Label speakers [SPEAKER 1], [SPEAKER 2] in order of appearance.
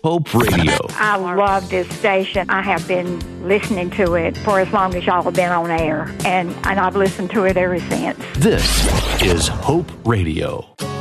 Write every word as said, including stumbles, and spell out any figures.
[SPEAKER 1] Hope Radio.
[SPEAKER 2] I love this station. I have been listening to it for as long as y'all have been on air, and, and I've listened to it ever since.
[SPEAKER 1] This is Hope Radio.